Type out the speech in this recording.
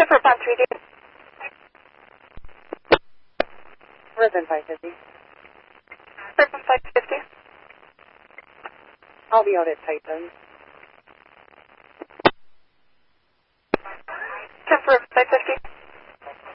for upon 3D. Risen 550. Risen 550. I'll be out at Titan. 10 for 550.